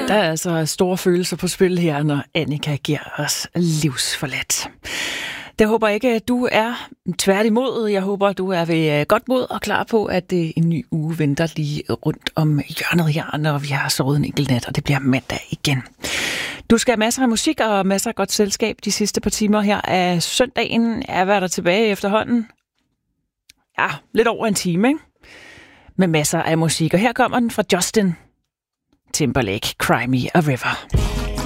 Der er altså store følelser på spil her, når Annika giver os livsforladt. Det håber jeg ikke, at du er tværtimod. Jeg håber, du er ved godt mod og klar på, at en ny uge venter lige rundt om hjørnet her, når vi har sovet en enkelt nat, og det bliver mandag igen. Du skal have masser af musik og masser af godt selskab de sidste par timer her af søndagen. Jeg er der tilbage efterhånden. Ja, lidt over en time, ikke? Med masser af musik. Og her kommer den fra Justin Timberlake, Cry Me a River.